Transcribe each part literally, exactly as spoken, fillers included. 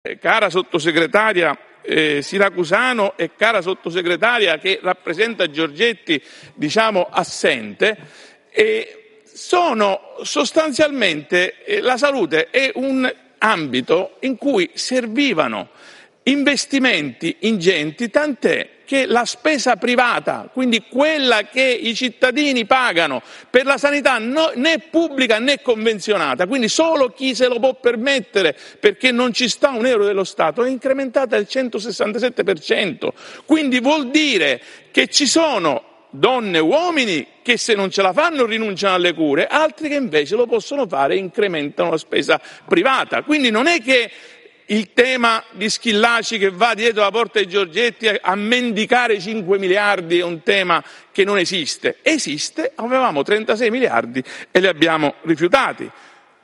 Cara sottosegretaria eh, Siracusano e cara sottosegretaria che rappresenta Giorgetti, diciamo assente, eh, sono sostanzialmente eh, la salute è un ambito in cui servivano investimenti ingenti, tant'è che la spesa privata, quindi quella che i cittadini pagano per la sanità, no, né pubblica né convenzionata, quindi solo chi se lo può permettere perché non ci sta un euro dello Stato, è incrementata del centosessantasette per cento. Quindi vuol dire che ci sono donne e uomini che se non ce la fanno rinunciano alle cure, altri che invece lo possono fare e incrementano la spesa privata. Quindi non è che il tema di Schillaci che va dietro la porta di Giorgetti a mendicare cinque miliardi è un tema che non esiste. Esiste, avevamo trentasei miliardi e li abbiamo rifiutati.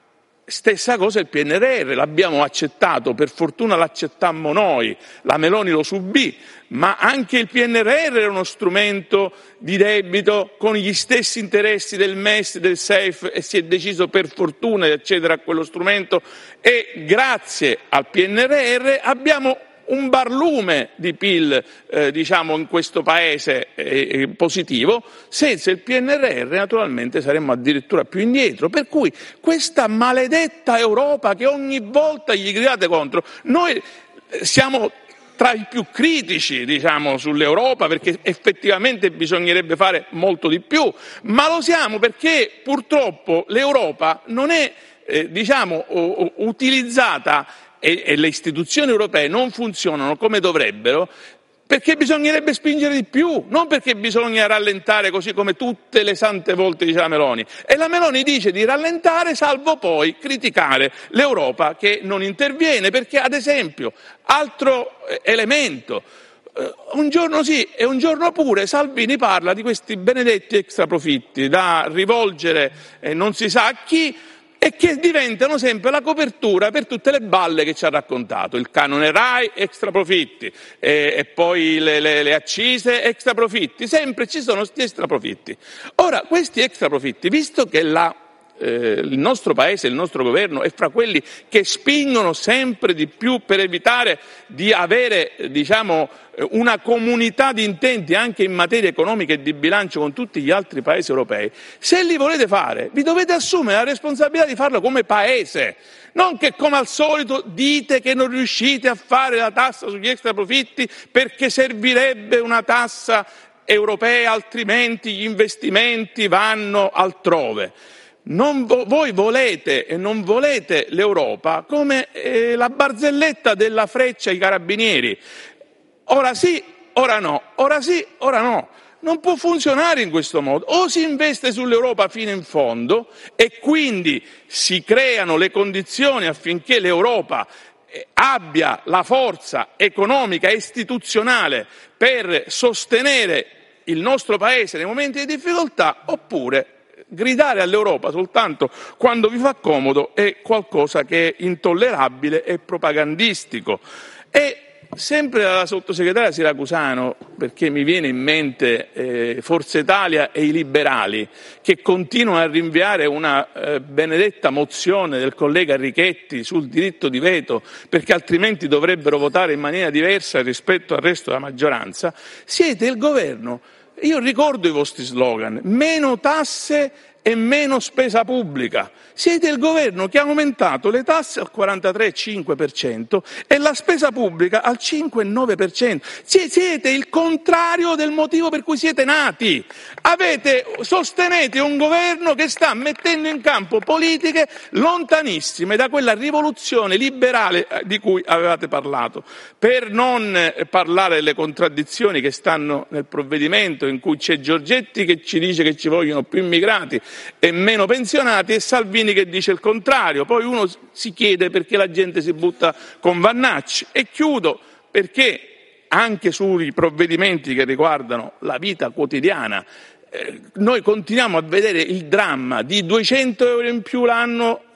Stessa cosa il P N R R, l'abbiamo accettato, per fortuna l'accettammo noi, la Meloni lo subì, ma anche il P N R R è uno strumento di debito con gli stessi interessi del M E S, del S E F, e si è deciso per fortuna di accedere a quello strumento e grazie al P N R R abbiamo un barlume di P I L eh, diciamo in questo paese eh, positivo. Senza il P N R R naturalmente saremmo addirittura più indietro, per cui questa maledetta Europa che ogni volta gli gridate contro, noi siamo tra i più critici diciamo sull'Europa perché effettivamente bisognerebbe fare molto di più, ma lo siamo perché purtroppo l'Europa non è eh, diciamo utilizzata e, e le istituzioni europee non funzionano come dovrebbero perché bisognerebbe spingere di più, non perché bisogna rallentare così come tutte le sante volte dice la Meloni. E la Meloni dice di rallentare salvo poi criticare l'Europa che non interviene perché, ad esempio, altro elemento, un giorno sì e un giorno pure Salvini parla di questi benedetti extraprofitti da rivolgere eh, non si sa a chi, e che diventano sempre la copertura per tutte le balle che ci ha raccontato. Il canone RAI, extra profitti, e, e poi le, le, le accise, extra profitti, sempre ci sono questi extra profitti. Ora, questi extra profitti, visto che la, eh, il nostro Paese, il nostro governo è fra quelli che spingono sempre di più per evitare di avere, diciamo, una comunità di intenti anche in materia economica e di bilancio con tutti gli altri paesi europei, se li volete fare vi dovete assumere la responsabilità di farlo come paese, non che come al solito dite che non riuscite a fare la tassa sugli extraprofitti perché servirebbe una tassa europea, altrimenti gli investimenti vanno altrove. Non vo- voi volete e non volete l'Europa come eh, la barzelletta della freccia ai carabinieri. Ora sì, ora no, ora sì, ora no. Non può funzionare in questo modo. O si investe sull'Europa fino in fondo e quindi si creano le condizioni affinché l'Europa abbia la forza economica e istituzionale per sostenere il nostro Paese nei momenti di difficoltà, oppure gridare all'Europa soltanto quando vi fa comodo è qualcosa che è intollerabile e propagandistico. E sempre dalla sottosegretaria Siracusano, perché mi viene in mente eh, Forza Italia e i liberali che continuano a rinviare una eh, benedetta mozione del collega Richetti sul diritto di veto perché altrimenti dovrebbero votare in maniera diversa rispetto al resto della maggioranza. Siete il governo, io ricordo i vostri slogan, meno tasse e meno spesa pubblica. Siete il governo che ha aumentato le tasse al quarantatré virgola cinque per cento e la spesa pubblica al cinque virgola nove per cento. Siete il contrario del motivo per cui siete nati. Avete, sostenete un governo che sta mettendo in campo politiche lontanissime da quella rivoluzione liberale di cui avevate parlato. Per non parlare delle contraddizioni che stanno nel provvedimento, in cui c'è Giorgetti che ci dice che ci vogliono più immigrati e meno pensionati e Salvini che dice il contrario. Poi uno si chiede perché la gente si butta con Vannacci. E chiudo perché anche sui provvedimenti che riguardano la vita quotidiana eh, noi continuiamo a vedere il dramma di duecento euro in più l'anno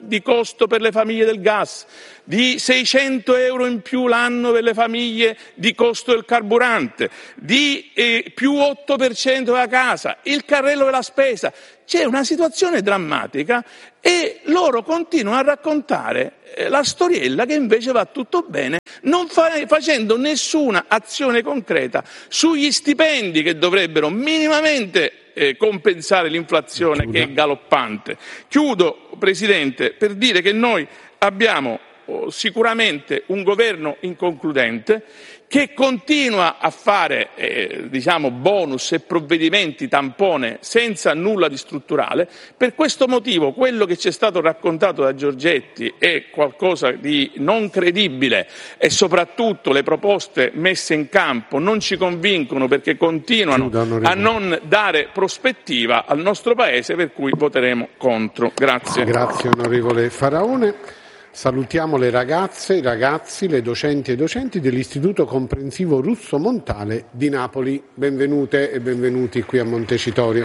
di costo per le famiglie del gas, di seicento euro in più l'anno per le famiglie di costo del carburante, di eh, più otto per cento della casa, il carrello della spesa. C'è una situazione drammatica e loro continuano a raccontare eh, la storiella che invece va tutto bene, non fa, facendo nessuna azione concreta sugli stipendi che dovrebbero minimamente Eh, compensare l'inflazione che è galoppante. Chiudo, Presidente, per dire che noi abbiamo oh, sicuramente un governo inconcludente che continua a fare eh, diciamo bonus e provvedimenti tampone senza nulla di strutturale. Per questo motivo quello che ci è stato raccontato da Giorgetti è qualcosa di non credibile e soprattutto le proposte messe in campo non ci convincono perché continuano a non dare prospettiva al nostro Paese, per cui voteremo contro. Grazie. Grazie onorevole Faraone. Salutiamo le ragazze, i ragazzi, le docenti e i docenti dell'Istituto Comprensivo Russo Montale di Napoli. Benvenute e benvenuti qui a Montecitorio.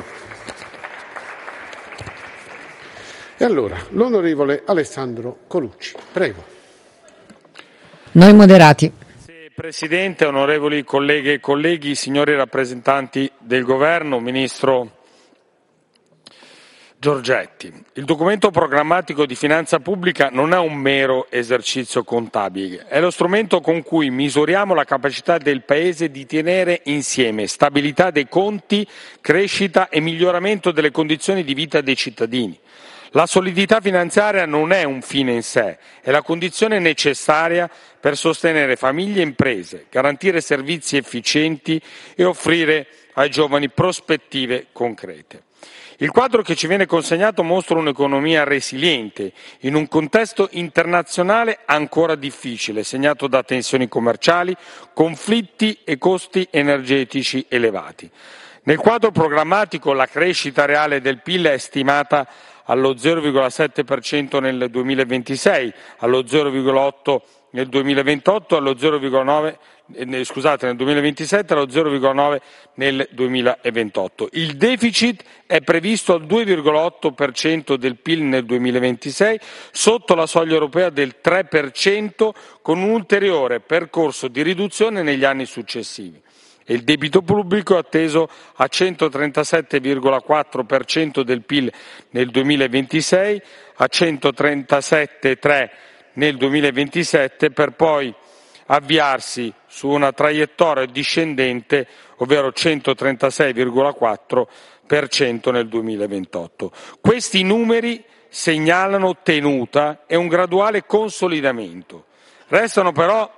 E allora, l'onorevole Alessandro Colucci, prego. Noi moderati. Presidente, onorevoli colleghe e colleghi, signori rappresentanti del Governo, Ministro Giorgetti, il documento programmatico di finanza pubblica non è un mero esercizio contabile, è lo strumento con cui misuriamo la capacità del Paese di tenere insieme stabilità dei conti, crescita e miglioramento delle condizioni di vita dei cittadini. La solidità finanziaria non è un fine in sé, è la condizione necessaria per sostenere famiglie e imprese, garantire servizi efficienti e offrire ai giovani prospettive concrete. Il quadro che ci viene consegnato mostra un'economia resiliente in un contesto internazionale ancora difficile, segnato da tensioni commerciali, conflitti e costi energetici elevati. Nel quadro programmatico la crescita reale del P I L è stimata allo zero virgola sette per cento nel duemilaventisei, allo zero virgola otto per cento nel duemilaventotto, allo zero virgola nove eh, scusate, nel duemilaventisette, allo zero virgola nove per cento nel duemilaventotto. Il deficit è previsto al due virgola otto per cento del P I L nel duemilaventisei, sotto la soglia europea del tre per cento, con un ulteriore percorso di riduzione negli anni successivi. E il debito pubblico è atteso a centotrentasette virgola quattro per cento del P I L nel duemilaventisei, a centotrentasette virgola tre per cento nel duemilaventisette, per poi avviarsi su una traiettoria discendente, ovvero centotrentasei virgola quattro per cento nel duemilaventotto. Questi numeri segnalano tenuta e un graduale consolidamento. Restano però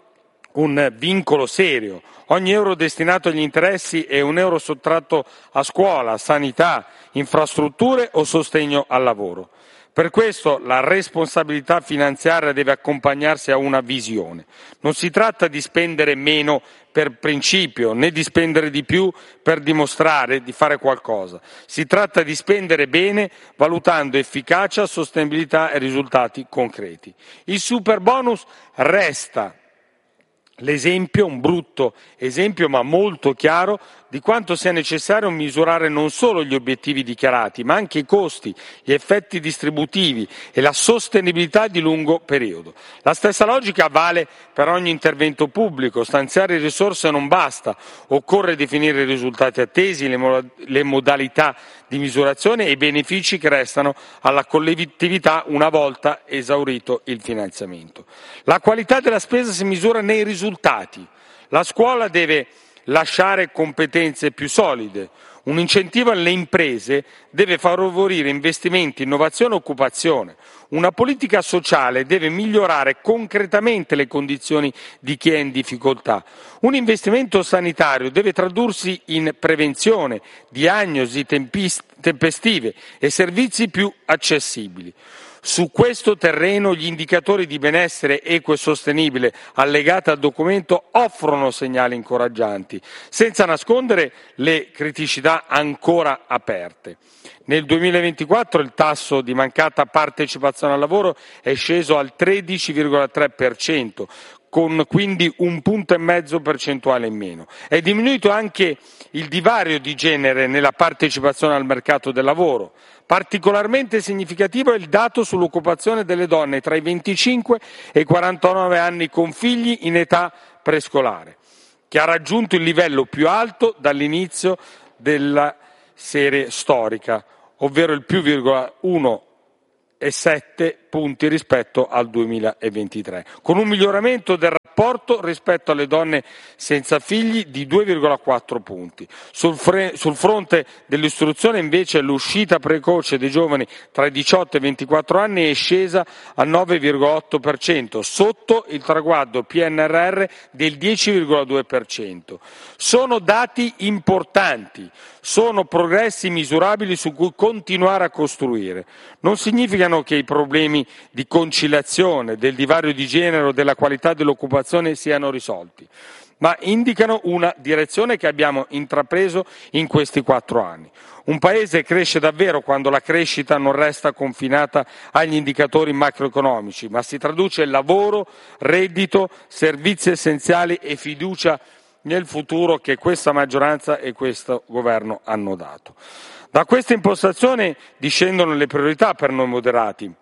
un vincolo serio. Ogni euro destinato agli interessi è un euro sottratto a scuola, sanità, infrastrutture o sostegno al lavoro. Per questo la responsabilità finanziaria deve accompagnarsi a una visione. Non si tratta di spendere meno per principio, né di spendere di più per dimostrare di fare qualcosa. Si tratta di spendere bene, valutando efficacia, sostenibilità e risultati concreti. Il superbonus resta l'esempio, un brutto esempio ma molto chiaro, di quanto sia necessario misurare non solo gli obiettivi dichiarati, ma anche i costi, gli effetti distributivi e la sostenibilità di lungo periodo. La stessa logica vale per ogni intervento pubblico. Stanziare risorse non basta, occorre definire i risultati attesi, le, mo- le modalità di misurazione e i benefici che restano alla collettività una volta esaurito il finanziamento. La qualità della spesa si misura nei risultati. La scuola deve lasciare competenze più solide. Un incentivo alle imprese deve favorire investimenti, innovazione e occupazione. Una politica sociale deve migliorare concretamente le condizioni di chi è in difficoltà. Un investimento sanitario deve tradursi in prevenzione, diagnosi tempestive e servizi più accessibili. Su questo terreno gli indicatori di benessere equo e sostenibile allegati al documento offrono segnali incoraggianti, senza nascondere le criticità ancora aperte. Nel duemilaventiquattro il tasso di mancata partecipazione al lavoro è sceso al tredici virgola tre per cento, con quindi un punto e mezzo percentuale in meno. È diminuito anche il divario di genere nella partecipazione al mercato del lavoro. Particolarmente significativo è il dato sull'occupazione delle donne tra i venticinque e i quarantanove anni con figli in età prescolare, che ha raggiunto il livello più alto dall'inizio della serie storica, ovvero il più virgola uno virgola sette punti rispetto al duemilaventitré, con un miglioramento del rapporto rispetto alle donne senza figli di due virgola quattro punti. Sul, fre- sul fronte dell'istruzione invece l'uscita precoce dei giovani tra i diciotto e i ventiquattro anni è scesa al nove virgola otto per cento, sotto il traguardo P N R R del dieci virgola due per cento. Sono dati importanti, sono progressi misurabili su cui continuare a costruire. Non significano che i problemi di conciliazione, del divario di genere o della qualità dell'occupazione siano risolti, ma indicano una direzione che abbiamo intrapreso in questi quattro anni. Un Paese cresce davvero quando la crescita non resta confinata agli indicatori macroeconomici, ma si traduce in lavoro, reddito, servizi essenziali e fiducia nel futuro che questa maggioranza e questo governo hanno dato. Da questa impostazione discendono le priorità per noi moderati,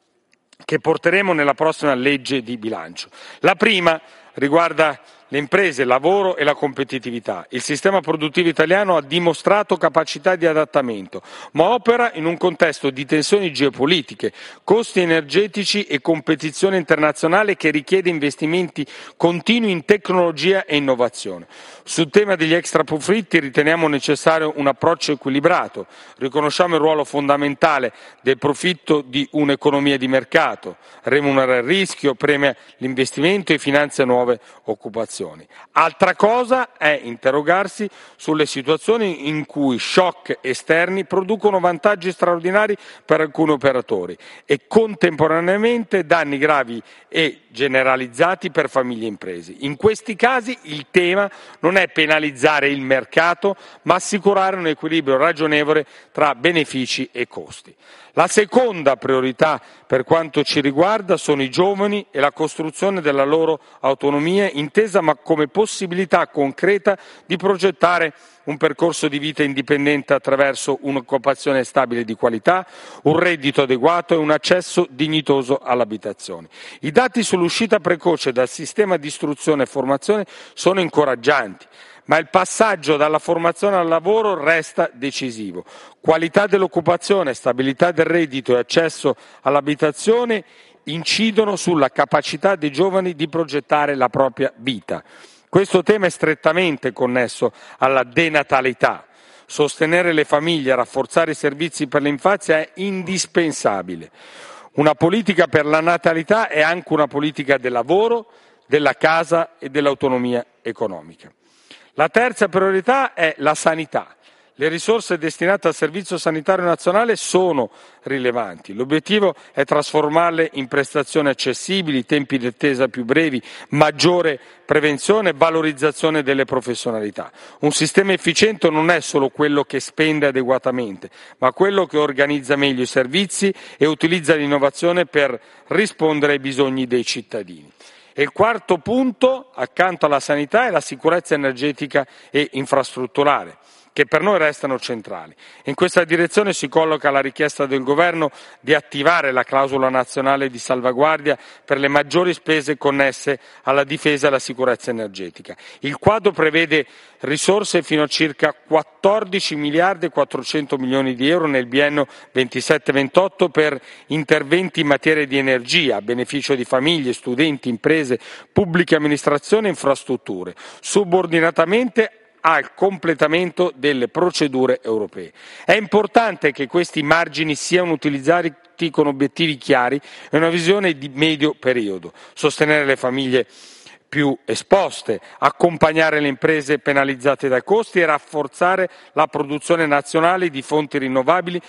che porteremo nella prossima legge di bilancio. La prima riguarda le imprese, il lavoro e la competitività. Il sistema produttivo italiano ha dimostrato capacità di adattamento, ma opera in un contesto di tensioni geopolitiche, costi energetici e competizione internazionale che richiede investimenti continui in tecnologia e innovazione. Sul tema degli extraprofitti riteniamo necessario un approccio equilibrato. Riconosciamo il ruolo fondamentale del profitto di un'economia di mercato, remunera il rischio, premia l'investimento e finanzia nuove occupazioni. Altra cosa è interrogarsi sulle situazioni in cui shock esterni producono vantaggi straordinari per alcuni operatori e contemporaneamente danni gravi e generalizzati per famiglie e imprese. In questi casi il tema non è penalizzare il mercato, ma assicurare un equilibrio ragionevole tra benefici e costi. La seconda priorità per quanto ci riguarda sono i giovani e la costruzione della loro autonomia, intesa ma come possibilità concreta di progettare un percorso di vita indipendente attraverso un'occupazione stabile di qualità, un reddito adeguato e un accesso dignitoso all'abitazione. I dati sull'uscita precoce dal sistema di istruzione e formazione sono incoraggianti, ma il passaggio dalla formazione al lavoro resta decisivo. Qualità dell'occupazione, stabilità del reddito e accesso all'abitazione incidono sulla capacità dei giovani di progettare la propria vita. Questo tema è strettamente connesso alla denatalità. Sostenere le famiglie e rafforzare i servizi per l'infanzia è indispensabile. Una politica per la natalità è anche una politica del lavoro, della casa e dell'autonomia economica. La terza priorità è la sanità. Le risorse destinate al Servizio Sanitario Nazionale sono rilevanti. L'obiettivo è trasformarle in prestazioni accessibili, tempi di attesa più brevi, maggiore prevenzione e valorizzazione delle professionalità. Un sistema efficiente non è solo quello che spende adeguatamente, ma quello che organizza meglio i servizi e utilizza l'innovazione per rispondere ai bisogni dei cittadini. E il quarto punto, accanto alla sanità, è la sicurezza energetica e infrastrutturale, che per noi restano centrali. In questa direzione si colloca la richiesta del Governo di attivare la clausola nazionale di salvaguardia per le maggiori spese connesse alla difesa e alla sicurezza energetica. Il quadro prevede risorse fino a circa quattordici miliardi e quattrocento milioni di euro nel biennio ventisette ventotto per interventi in materia di energia a beneficio di famiglie, studenti, imprese, pubbliche amministrazioni e infrastrutture, subordinatamente al completamento delle procedure europee. È importante che questi margini siano utilizzati con obiettivi chiari e una visione di medio periodo, sostenere le famiglie più esposte, accompagnare le imprese penalizzate dai costi e rafforzare la produzione nazionale di fonti rinnovabili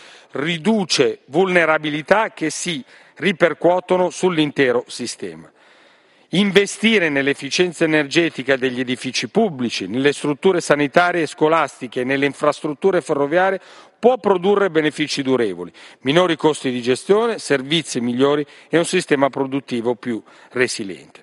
riduce vulnerabilità che si ripercuotono sull'intero sistema. Investire nell'efficienza energetica degli edifici pubblici, nelle strutture sanitarie e scolastiche e nelle infrastrutture ferroviarie può produrre benefici durevoli, minori costi di gestione, servizi migliori e un sistema produttivo più resiliente.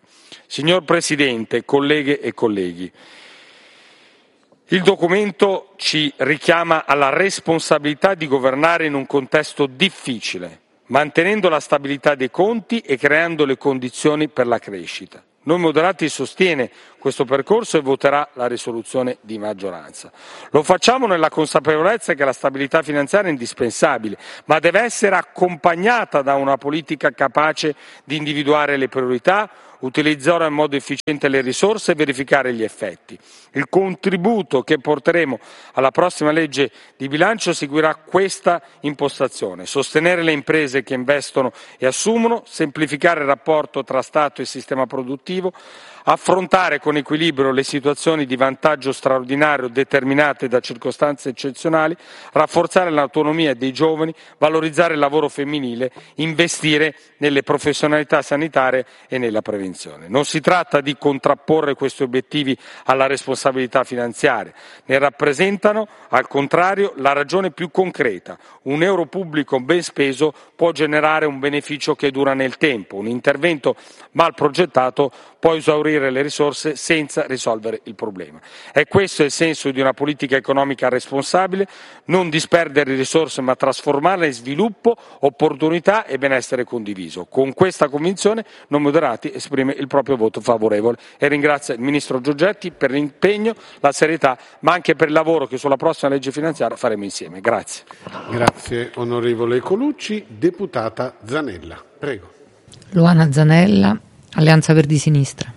Signor Presidente, colleghe e colleghi, il documento ci richiama alla responsabilità di governare in un contesto difficile, mantenendo la stabilità dei conti e creando le condizioni per la crescita. Noi Moderati sostiene questo percorso e voterà la risoluzione di maggioranza. Lo facciamo nella consapevolezza che la stabilità finanziaria è indispensabile, ma deve essere accompagnata da una politica capace di individuare le priorità, utilizzare in modo efficiente le risorse e verificare gli effetti. Il contributo che porteremo alla prossima legge di bilancio seguirà questa impostazione: sostenere le imprese che investono e assumono, semplificare il rapporto tra Stato e sistema produttivo, affrontare con equilibrio le situazioni di vantaggio straordinario determinate da circostanze eccezionali, rafforzare l'autonomia dei giovani, valorizzare il lavoro femminile, investire nelle professionalità sanitarie e nella prevenzione. Non si tratta di contrapporre questi obiettivi alla responsabilità finanziaria, ne rappresentano al contrario la ragione più concreta. Un euro pubblico ben speso può generare un beneficio che dura nel tempo, un intervento mal progettato può esaurire le risorse senza risolvere il problema. È questo il senso di una politica economica responsabile: non disperdere risorse ma trasformarle in sviluppo, opportunità e benessere condiviso. Con questa convinzione Non Moderati esprime il proprio voto favorevole e ringrazia il Ministro Giorgetti per l'impegno, la serietà, ma anche per il lavoro che sulla prossima legge finanziaria faremo insieme. Grazie. Grazie onorevole Colucci. Deputata Zanella, prego. Luana Zanella, Alleanza Verdi Sinistra.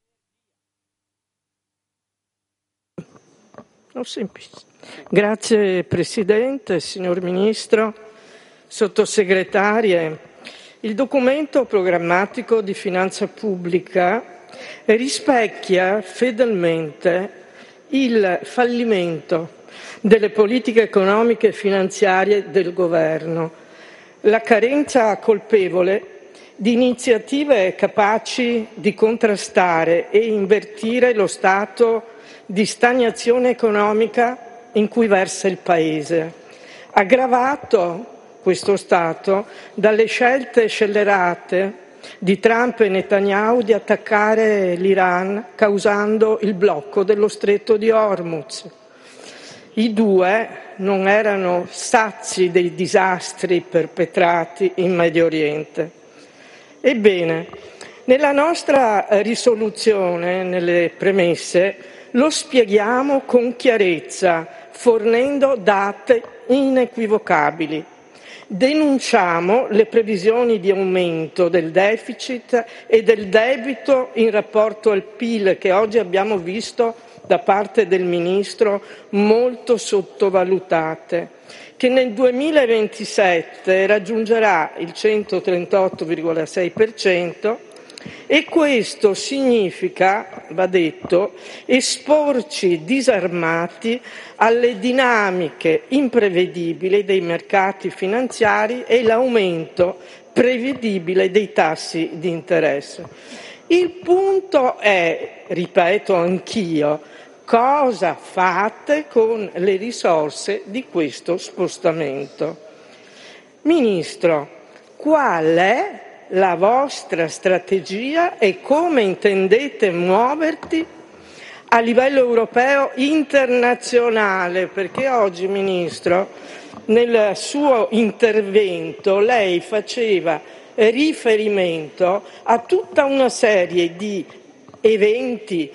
Grazie Presidente, signor Ministro, Sottosegretarie. Il documento programmatico di finanza pubblica rispecchia fedelmente il fallimento delle politiche economiche e finanziarie del Governo, la carenza colpevole di iniziative capaci di contrastare e invertire lo stato di stagnazione economica in cui versa il Paese, aggravato questo stato dalle scelte scellerate di Trump e Netanyahu di attaccare l'Iran causando il blocco dello stretto di Hormuz. I due non erano sazi dei disastri perpetrati in Medio Oriente. Ebbene, nella nostra risoluzione, nelle premesse, lo spieghiamo con chiarezza, fornendo date inequivocabili. Denunciamo le previsioni di aumento del deficit e del debito in rapporto al P I L che oggi abbiamo visto da parte del Ministro molto sottovalutate, che nel duemilaventisette raggiungerà il centotrentotto virgola sei per cento e questo significa, va detto, esporci disarmati alle dinamiche imprevedibili dei mercati finanziari e l'aumento prevedibile dei tassi di interesse. Il punto è, ripeto anch'io, cosa fate con le risorse di questo spostamento? Ministro, qual è la vostra strategia e come intendete muoverti a livello europeo internazionale? Perché oggi, Ministro, nel suo intervento lei faceva riferimento a tutta una serie di eventi,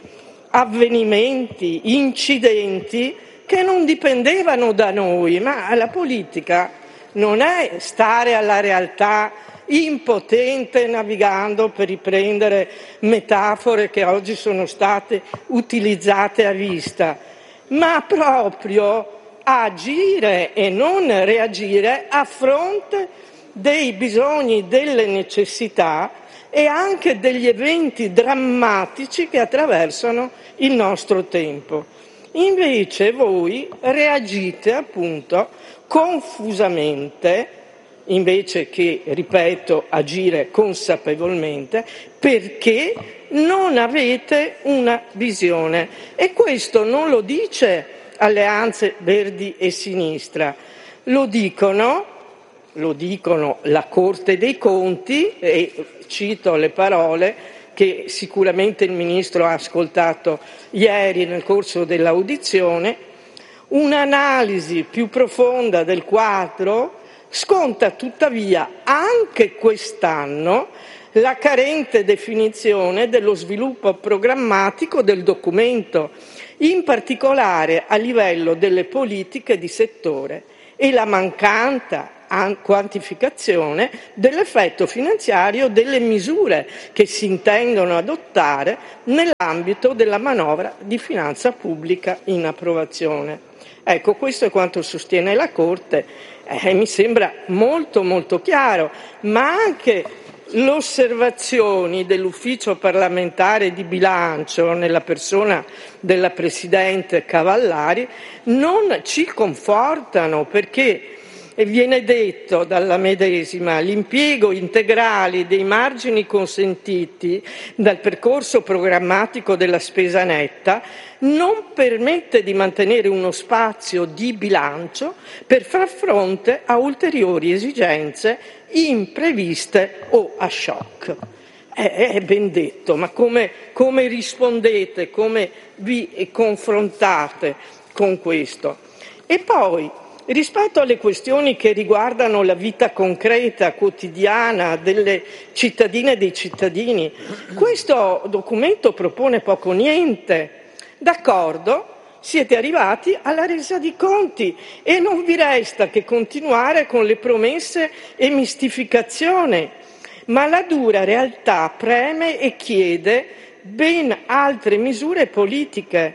avvenimenti, incidenti che non dipendevano da noi, ma la politica non è stare alla realtà impotente navigando, per riprendere metafore che oggi sono state utilizzate a vista, ma proprio agire e non reagire a fronte dei bisogni, delle necessità e anche degli eventi drammatici che attraversano il nostro tempo. Invece voi reagite appunto confusamente, invece che, ripeto, agire consapevolmente, perché non avete una visione. E questo non lo dice Alleanze Verdi e Sinistra, lo dicono, lo dicono la Corte dei Conti, e cito le parole che sicuramente il Ministro ha ascoltato ieri nel corso dell'audizione, un'analisi più profonda del quadro sconta tuttavia anche quest'anno la carente definizione dello sviluppo programmatico del documento, in particolare a livello delle politiche di settore, e la mancata quantificazione dell'effetto finanziario delle misure che si intendono adottare nell'ambito della manovra di finanza pubblica in approvazione. Ecco, questo è quanto sostiene la Corte, eh, mi sembra molto molto chiaro, ma anche le osservazioni dell'Ufficio parlamentare di bilancio, nella persona della Presidente Cavallari, non ci confortano, perché viene detto dalla medesima: l'impiego integrale dei margini consentiti dal percorso programmatico della spesa netta non permette di mantenere uno spazio di bilancio per far fronte a ulteriori esigenze impreviste o a shock. È ben detto, ma come, come rispondete, come vi confrontate con questo? E poi, rispetto alle questioni che riguardano la vita concreta, quotidiana delle cittadine e dei cittadini, questo documento propone poco o niente. D'accordo, siete arrivati alla resa di conti e non vi resta che continuare con le promesse e mistificazione, ma la dura realtà preme e chiede ben altre misure politiche.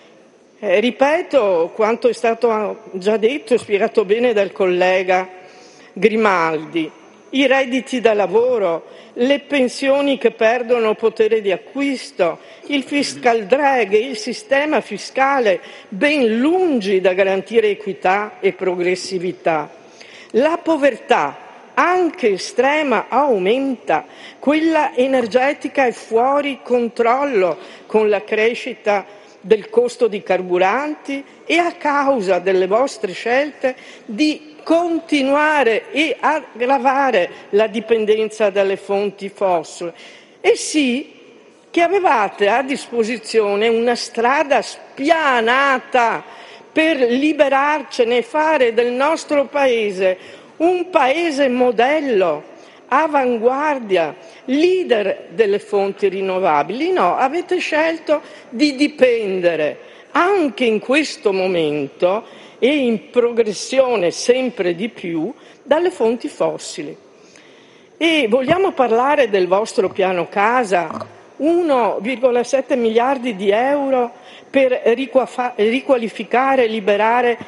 Eh, ripeto quanto è stato già detto e spiegato bene dal collega Grimaldi: i redditi da lavoro, le pensioni che perdono potere di acquisto, il fiscal drag e il sistema fiscale ben lungi da garantire equità e progressività. La povertà, anche estrema, aumenta, quella energetica è fuori controllo con la crescita del costo di carburanti e a causa delle vostre scelte di continuare e aggravare la dipendenza dalle fonti fossili. E sì che avevate a disposizione una strada spianata per liberarcene e fare del nostro Paese un Paese modello, avanguardia, leader delle fonti rinnovabili. No, avete scelto di dipendere anche in questo momento e in progressione sempre di più dalle fonti fossili. E vogliamo parlare del vostro piano casa, uno virgola sette miliardi di euro per riqualificare e liberare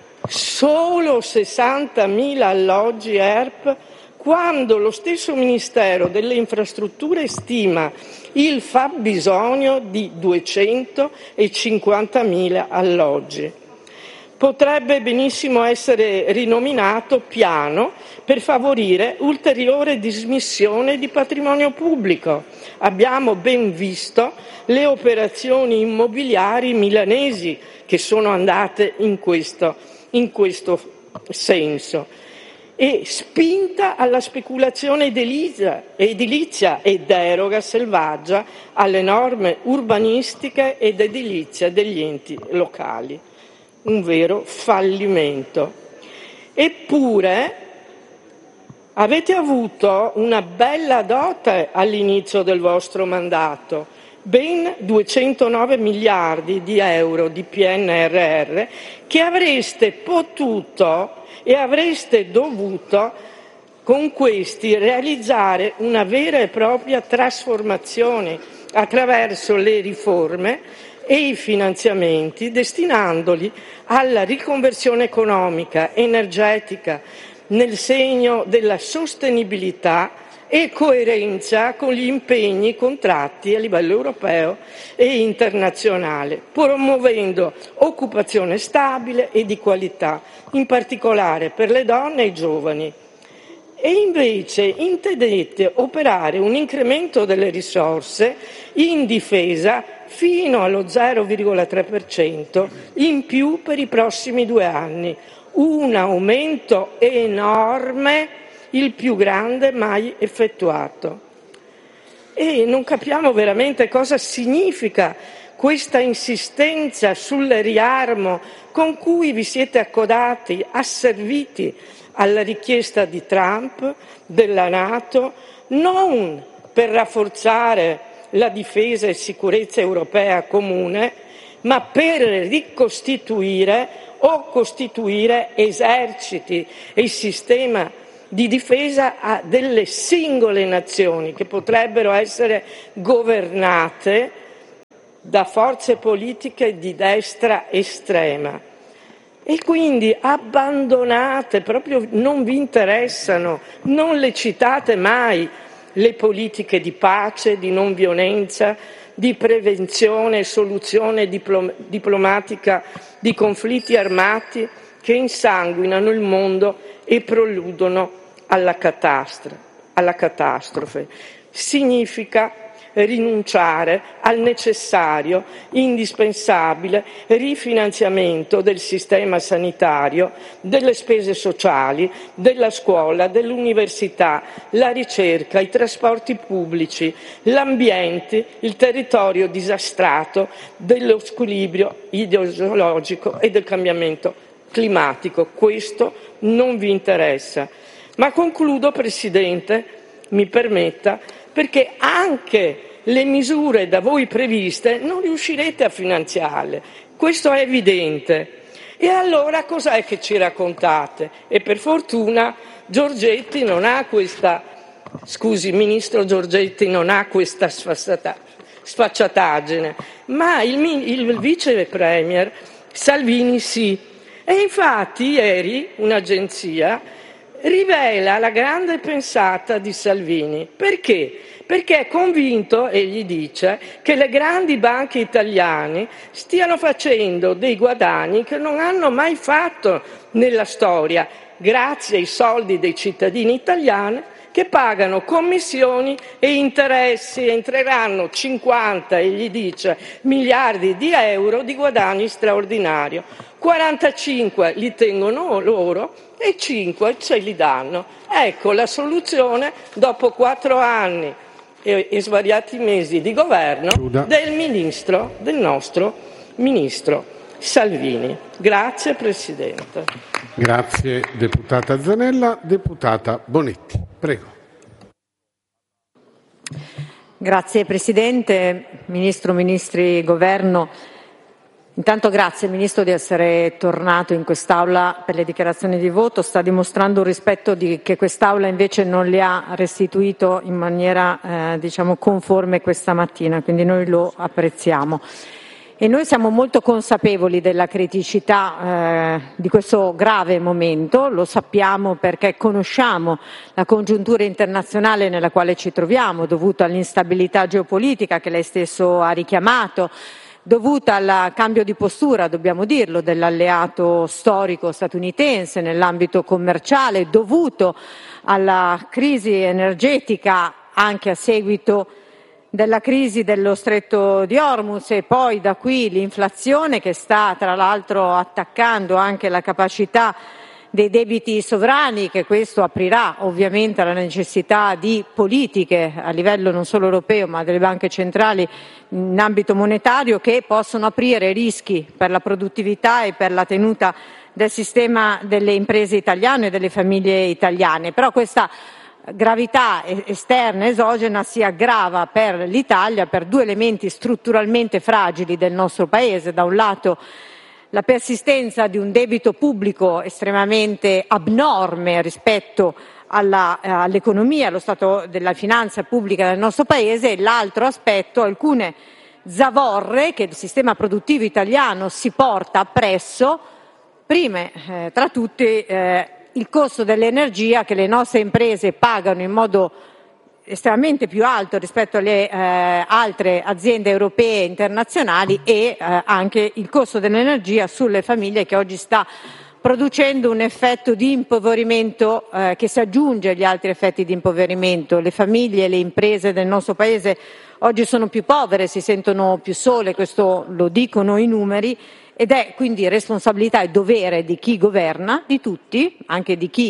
solo sessantamila alloggi E R P, quando lo stesso Ministero delle Infrastrutture stima il fabbisogno di duecentocinquantamila alloggi. Potrebbe benissimo essere rinominato piano per favorire ulteriore dismissione di patrimonio pubblico. Abbiamo ben visto le operazioni immobiliari milanesi che sono andate in questo, in questo senso. E spinta alla speculazione edilizia, edilizia e deroga selvaggia alle norme urbanistiche ed edilizie degli enti locali. Un vero fallimento. Eppure avete avuto una bella dote all'inizio del vostro mandato, ben duecentonove miliardi di euro di P N R R che avreste potuto e avreste dovuto con questi realizzare una vera e propria trasformazione attraverso le riforme e i finanziamenti, destinandoli alla riconversione economica, energetica, nel segno della sostenibilità e coerenza con gli impegni contratti a livello europeo e internazionale, promuovendo occupazione stabile e di qualità, in particolare per le donne e i giovani. E invece intendete operare un incremento delle risorse in difesa fino allo zero virgola tre per cento in più per i prossimi due anni, un aumento enorme, il più grande mai effettuato. e non capiamo veramente cosa significa questa insistenza sul riarmo con cui vi siete accodati, asserviti alla richiesta di Trump, della NATO, non per rafforzare la difesa e sicurezza europea comune, ma per ricostituire o costituire eserciti e il sistema di difesa a delle singole nazioni che potrebbero essere governate da forze politiche di destra estrema. E quindi abbandonate, proprio non vi interessano, non le citate mai le politiche di pace, di non violenza, di prevenzione e soluzione diplom- diplomatica di conflitti armati che insanguinano il mondo e preludono alla catastrofe. Alla catastrofe. Significa rinunciare al necessario, indispensabile rifinanziamento del sistema sanitario, delle spese sociali, della scuola, dell'università, la ricerca, i trasporti pubblici, l'ambiente, il territorio disastrato, dello squilibrio idrogeologico e del cambiamento climatico. Questo non vi interessa. Ma concludo, Presidente, mi permetta, perché anche le misure da voi previste non riuscirete a finanziarle. Questo è evidente. E allora cos'è che ci raccontate? E per fortuna Giorgetti non ha questa, scusi, Ministro Giorgetti non ha questa sfassata, sfacciataggine, ma il, il Vice Premier Salvini sì. E infatti ieri un'agenzia rivela la grande pensata di Salvini. Perché? Perché è convinto, e gli dice, che le grandi banche italiane stiano facendo dei guadagni che non hanno mai fatto nella storia, grazie ai soldi dei cittadini italiani che pagano commissioni e interessi. Entreranno cinquanta, e gli dice, miliardi di euro di guadagni straordinari. quarantacinque li tengono loro e cinque ce li danno. Ecco la soluzione dopo quattro anni e, e svariati mesi di governo Chiuda. del ministro, del nostro ministro Salvini. Grazie Presidente. Grazie deputata Zanella. Deputata Bonetti, prego. Grazie Presidente, Ministro, Ministri, Governo. Intanto grazie Ministro di essere tornato in quest'Aula per le dichiarazioni di voto, sta dimostrando un rispetto di, che quest'Aula invece non le ha restituito in maniera eh, diciamo conforme questa mattina, quindi noi lo apprezziamo. E noi siamo molto consapevoli della criticità eh, di questo grave momento, lo sappiamo perché conosciamo la congiuntura internazionale nella quale ci troviamo, dovuta all'instabilità geopolitica che lei stesso ha richiamato, dovuta al cambio di postura, dobbiamo dirlo, dell'alleato storico statunitense nell'ambito commerciale, dovuto alla crisi energetica anche a seguito della crisi dello stretto di Hormuz e poi da qui l'inflazione che sta tra l'altro attaccando anche la capacità dei debiti sovrani, che questo aprirà ovviamente alla necessità di politiche a livello non solo europeo ma delle banche centrali in ambito monetario che possono aprire rischi per la produttività e per la tenuta del sistema delle imprese italiane e delle famiglie italiane. Però questa gravità esterna esogena si aggrava per l'Italia per due elementi strutturalmente fragili del nostro Paese: da un lato la persistenza di un debito pubblico estremamente abnorme rispetto alla, eh, all'economia, allo stato della finanza pubblica del nostro Paese, e l'altro aspetto alcune zavorre che il sistema produttivo italiano si porta appresso, prime eh, tra tutte eh, il costo dell'energia che le nostre imprese pagano in modo estremamente più alto rispetto alle eh, altre aziende europee e internazionali e eh, anche il costo dell'energia sulle famiglie, che oggi sta producendo un effetto di impoverimento eh, che si aggiunge agli altri effetti di impoverimento. Le famiglie e le imprese del nostro Paese oggi sono più povere, si sentono più sole, questo lo dicono i numeri, ed è quindi responsabilità e dovere di chi governa, di tutti, anche di chi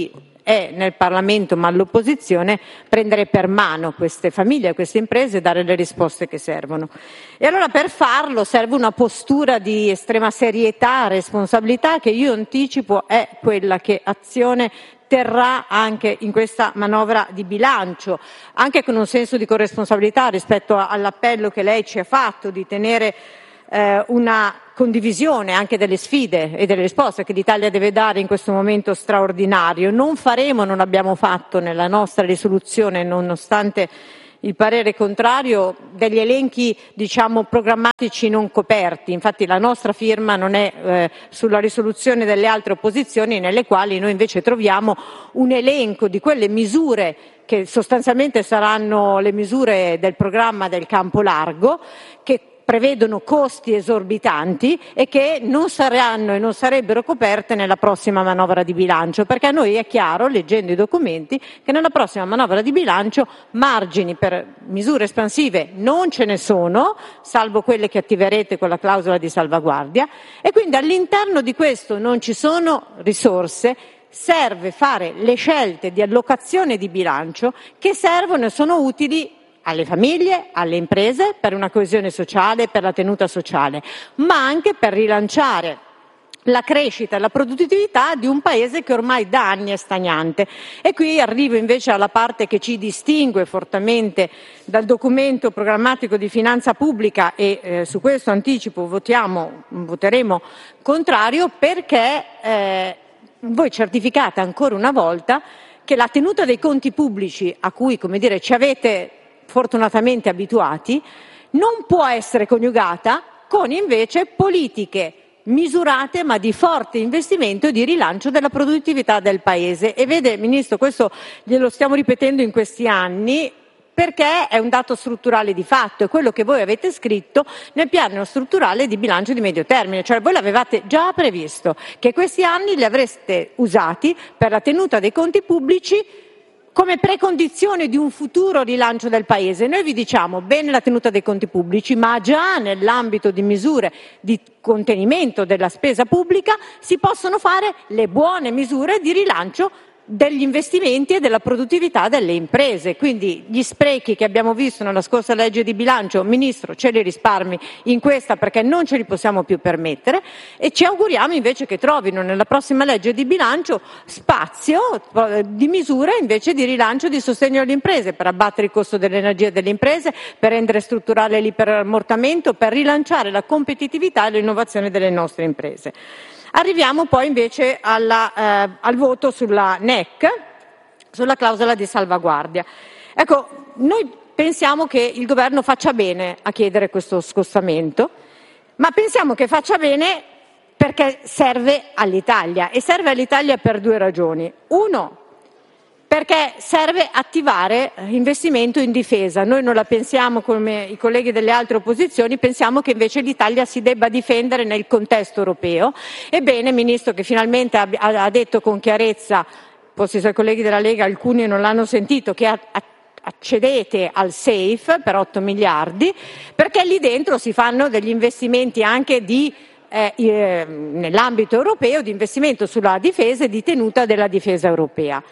è nel Parlamento ma all'opposizione, prendere per mano queste famiglie, queste imprese e dare le risposte che servono. E allora per farlo serve una postura di estrema serietà, responsabilità, che io anticipo è quella che Azione terrà anche in questa manovra di bilancio, anche con un senso di corresponsabilità rispetto all'appello che lei ci ha fatto di tenere eh, una condivisione anche delle sfide e delle risposte che l'Italia deve dare in questo momento straordinario. Non faremo, non abbiamo fatto nella nostra risoluzione, nonostante il parere contrario, degli elenchi diciamo programmatici non coperti. Infatti la nostra firma non è eh, sulla risoluzione delle altre opposizioni, nelle quali noi invece troviamo un elenco di quelle misure che sostanzialmente saranno le misure del programma del campo largo, che prevedono costi esorbitanti e che non saranno e non sarebbero coperte nella prossima manovra di bilancio, perché a noi è chiaro, leggendo i documenti, che nella prossima manovra di bilancio margini per misure espansive non ce ne sono, salvo quelle che attiverete con la clausola di salvaguardia, e quindi all'interno di questo non ci sono risorse. Serve fare le scelte di allocazione di bilancio che servono e sono utili alle famiglie, alle imprese, per una coesione sociale, per la tenuta sociale, ma anche per rilanciare la crescita e la produttività di un paese che ormai da anni è stagnante. E qui arrivo invece alla parte che ci distingue fortemente dal documento programmatico di finanza pubblica e eh, su questo anticipo votiamo, voteremo contrario, perché eh, voi certificate ancora una volta che la tenuta dei conti pubblici, a cui, come dire, ci avete fortunatamente abituati, non può essere coniugata con invece politiche misurate ma di forte investimento e di rilancio della produttività del Paese. E vede, Ministro, questo glielo stiamo ripetendo in questi anni perché è un dato strutturale di fatto, è quello che voi avete scritto nel piano strutturale di bilancio di medio termine, cioè voi l'avevate già previsto, che questi anni li avreste usati per la tenuta dei conti pubblici come precondizione di un futuro rilancio del Paese. Noi vi diciamo bene la tenuta dei conti pubblici, ma già nell'ambito di misure di contenimento della spesa pubblica si possono fare le buone misure di rilancio degli investimenti e della produttività delle imprese. Quindi gli sprechi che abbiamo visto nella scorsa legge di bilancio, Ministro, ce li risparmi in questa, perché non ce li possiamo più permettere, e ci auguriamo invece che trovino nella prossima legge di bilancio spazio di misure invece di rilancio e di sostegno alle imprese, per abbattere il costo dell'energia delle imprese, per rendere strutturale l'iperammortamento, per rilanciare la competitività e l'innovazione delle nostre imprese. Arriviamo poi invece alla, eh, al voto sulla N E C, sulla clausola di salvaguardia. Ecco, noi pensiamo che il governo faccia bene a chiedere questo scostamento, ma pensiamo che faccia bene perché serve all'Italia, e serve all'Italia per due ragioni. Uno, perché serve attivare investimento in difesa. Noi non la pensiamo come i colleghi delle altre opposizioni, pensiamo che invece l'Italia si debba difendere nel contesto europeo. Ebbene, Ministro, che finalmente ha, ha detto con chiarezza, forse i suoi colleghi della Lega alcuni non l'hanno sentito, che ha, ha accedete al SAFE per otto miliardi, perché lì dentro si fanno degli investimenti anche di eh, eh, nell'ambito europeo, di investimento sulla difesa e di tenuta della difesa europea.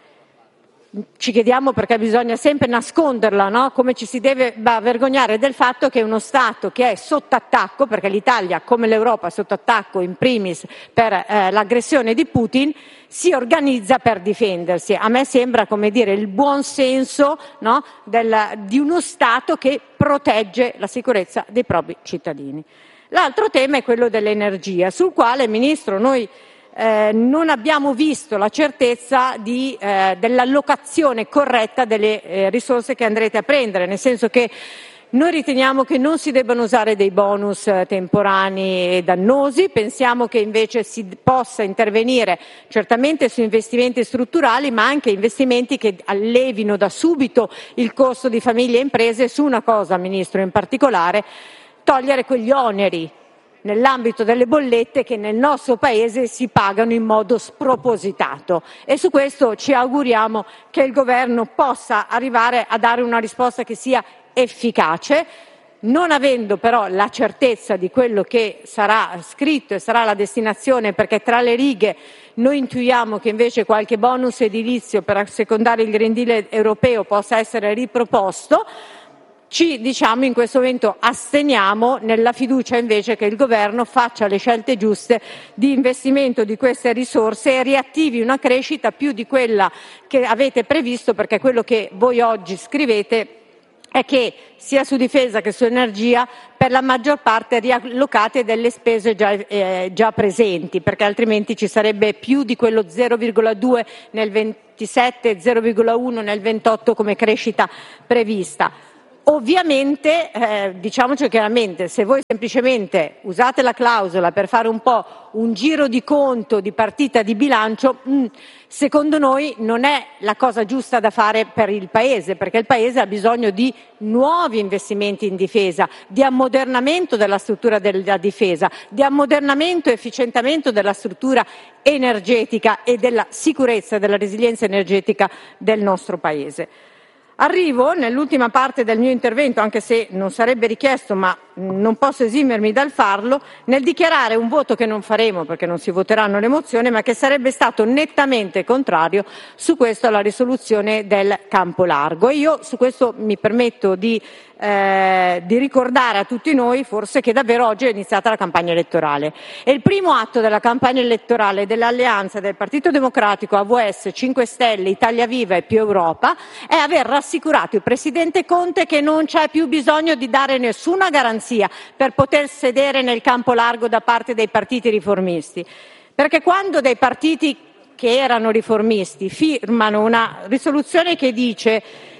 Ci chiediamo perché bisogna sempre nasconderla, no? Come ci si deve vergognare del fatto che uno Stato che è sotto attacco, perché l'Italia come l'Europa è sotto attacco in primis per eh, l'aggressione di Putin, si organizza per difendersi. A me sembra, come dire, il buon senso, no? Del, di uno Stato che protegge la sicurezza dei propri cittadini. L'altro tema è quello dell'energia, sul quale, Ministro, noi Eh, non abbiamo visto la certezza di, eh, dell'allocazione corretta delle eh, risorse che andrete a prendere, nel senso che noi riteniamo che non si debbano usare dei bonus eh, temporanei e dannosi, pensiamo che invece si possa intervenire certamente su investimenti strutturali, ma anche investimenti che allevino da subito il costo di famiglie e imprese su una cosa, Ministro, in particolare, togliere quegli oneri nell'ambito delle bollette che nel nostro Paese si pagano in modo spropositato, e su questo ci auguriamo che il Governo possa arrivare a dare una risposta che sia efficace. non avendo però la certezza di quello che sarà scritto e sarà la destinazione, perché tra le righe noi intuiamo che invece qualche bonus edilizio per assecondare il Green Deal europeo possa essere riproposto, ci diciamo in questo momento asteniamo nella fiducia invece che il governo faccia le scelte giuste di investimento di queste risorse e riattivi una crescita più di quella che avete previsto, perché quello che voi oggi scrivete è che sia su difesa che su energia per la maggior parte riallocate delle spese già, eh, già presenti, perché altrimenti ci sarebbe più di quello zero virgola due nel ventisette e zero virgola uno nel ventotto come crescita prevista. Ovviamente, eh, diciamoci chiaramente, se voi semplicemente usate la clausola per fare un po' un giro di conto di partita di bilancio, mh, secondo noi non è la cosa giusta da fare per il Paese, perché il Paese ha bisogno di nuovi investimenti in difesa, di ammodernamento della struttura della difesa, di ammodernamento e efficientamento della struttura energetica e della sicurezza e della resilienza energetica del nostro Paese. Arrivo nell'ultima parte del mio intervento, anche se non sarebbe richiesto, ma non posso esimermi dal farlo, nel dichiarare un voto che non faremo perché non si voteranno le mozioni, ma che sarebbe stato nettamente contrario su questo alla risoluzione del Campo Largo. E io su questo mi permetto di, eh, di ricordare a tutti noi forse che davvero oggi è iniziata la campagna elettorale. E il primo atto della campagna elettorale dell'alleanza del Partito Democratico, A V S, cinque Stelle, Italia Viva e Più Europa è aver rassicurato il Presidente Conte che non c'è più bisogno di dare nessuna garanzia per poter sedere nel campo largo da parte dei partiti riformisti. Perché quando dei partiti che erano riformisti firmano una risoluzione che dice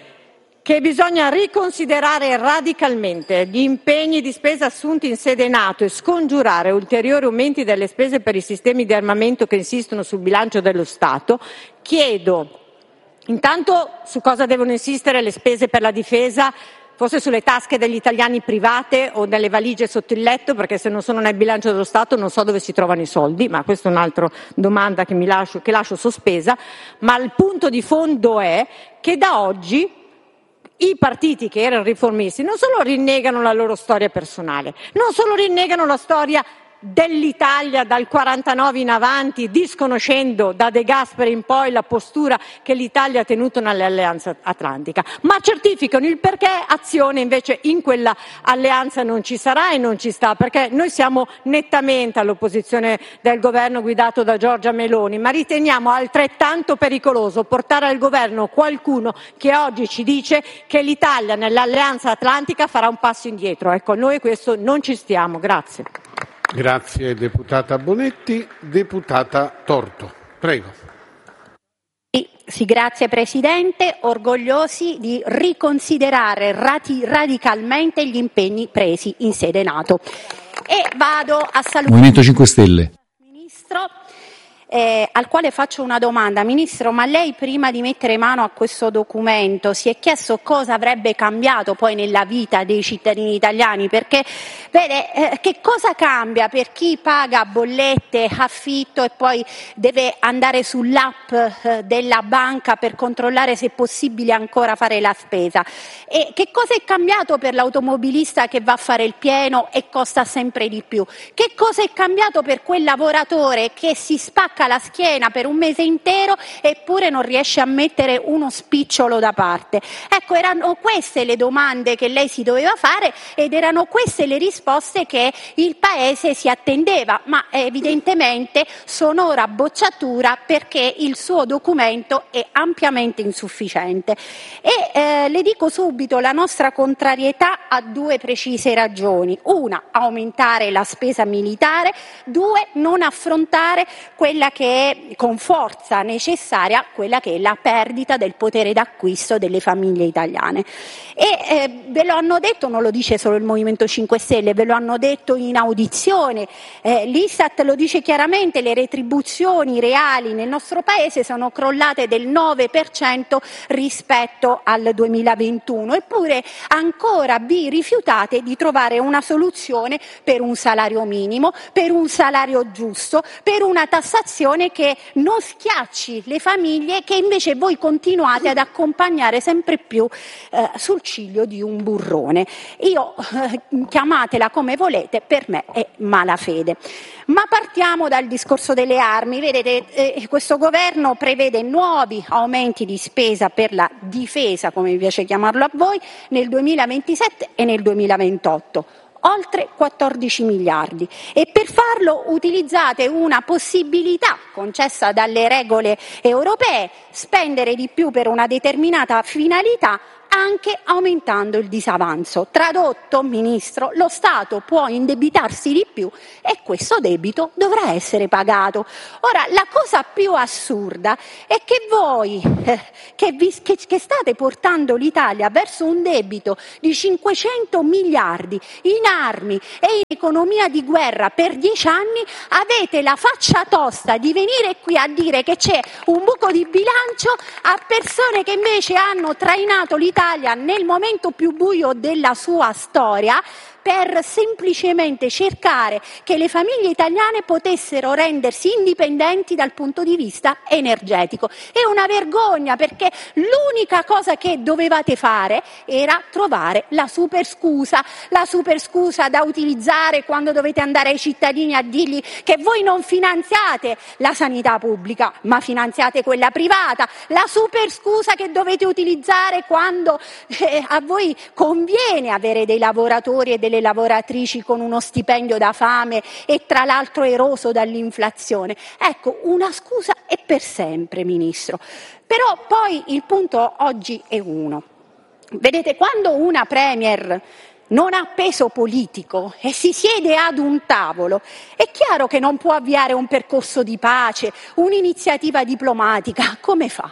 che bisogna riconsiderare radicalmente gli impegni di spesa assunti in sede NATO e scongiurare ulteriori aumenti delle spese per i sistemi di armamento che insistono sul bilancio dello Stato, chiedo intanto su cosa devono insistere le spese per la difesa, forse sulle tasche degli italiani private o nelle valigie sotto il letto, perché se non sono nel bilancio dello Stato non so dove si trovano i soldi, ma questa è un'altra domanda che, mi lascio, che lascio sospesa. Ma il punto di fondo è che da oggi i partiti che erano riformisti non solo rinnegano la loro storia personale, non solo rinnegano la storia dell'Italia dal quarantanove in avanti, disconoscendo da De Gasperi in poi la postura che l'Italia ha tenuto nell'alleanza atlantica, ma certificano il perché azione invece in quella alleanza non ci sarà e non ci sta, perché noi siamo nettamente all'opposizione del governo guidato da Giorgia Meloni, ma riteniamo altrettanto pericoloso portare al governo qualcuno che oggi ci dice che l'Italia nell'alleanza atlantica farà un passo indietro. Ecco, noi questo non ci stiamo. Grazie. Grazie deputata Bonetti. Deputata Torto, prego. Sì, grazie Presidente. Orgogliosi di riconsiderare rati- radicalmente gli impegni presi in sede NATO. E vado a salutare Movimento cinque Stelle. Ministro, eh, al quale faccio una domanda. Ministro, ma lei prima di mettere mano a questo documento si è chiesto cosa avrebbe cambiato poi nella vita dei cittadini italiani? Perché vede, eh, che cosa cambia per chi paga bollette, affitto e poi deve andare sull'app eh, della banca per controllare se è possibile ancora fare la spesa? E che cosa è cambiato per l'automobilista che va a fare il pieno e costa sempre di più? Che cosa è cambiato per quel lavoratore che si spacca la schiena per un mese intero eppure non riesce a mettere uno spicciolo da parte? Ecco, erano queste le domande che lei si doveva fare ed erano queste le risposte che il Paese si attendeva, ma evidentemente sonora bocciatura perché il suo documento è ampiamente insufficiente. E eh, le dico subito la nostra contrarietà ha due precise ragioni: una, aumentare la spesa militare; due, non affrontare quella che è con forza necessaria, quella che è la perdita del potere d'acquisto delle famiglie italiane. E eh, ve lo hanno detto, non lo dice solo il Movimento cinque Stelle, ve lo hanno detto in audizione, eh, l'Istat lo dice chiaramente, le retribuzioni reali nel nostro Paese sono crollate del nove per cento rispetto al duemilaventuno, eppure ancora vi rifiutate di trovare una soluzione per un salario minimo, per un salario giusto, per una tassazione un'azione che non schiacci le famiglie che invece voi continuate ad accompagnare sempre più eh, sul ciglio di un burrone. Io, eh, chiamatela come volete, per me è malafede. Ma partiamo dal discorso delle armi. Vedete, eh, questo governo prevede nuovi aumenti di spesa per la difesa, come mi piace chiamarlo a voi, nel duemilaventisette e nel duemilaventotto. Oltre quattordici miliardi, e per farlo utilizzate una possibilità concessa dalle regole europee, spendere di più per una determinata finalità anche aumentando il disavanzo. Tradotto, Ministro, lo Stato può indebitarsi di più e questo debito dovrà essere pagato. Ora, la cosa più assurda è che voi, eh, che, vi, che, che state portando l'Italia verso un debito di cinquecento miliardi in armi e in economia di guerra per dieci anni, avete la faccia tosta di venire qui a dire che c'è un buco di bilancio a persone che invece hanno trainato l'Italia nel momento più buio della sua storia per semplicemente cercare che le famiglie italiane potessero rendersi indipendenti dal punto di vista energetico. È una vergogna, perché l'unica cosa che dovevate fare era trovare la super scusa, la super scusa da utilizzare quando dovete andare ai cittadini a dirgli che voi non finanziate la sanità pubblica, ma finanziate quella privata, la super scusa che dovete utilizzare quando eh, a voi conviene avere dei lavoratori e delle lavoratrici con uno stipendio da fame e tra l'altro eroso dall'inflazione. Ecco, una scusa è per sempre, Ministro. Però poi il punto oggi è uno. Vedete, quando una Premier non ha peso politico e si siede ad un tavolo, è chiaro che non può avviare un percorso di pace, un'iniziativa diplomatica. Come fa?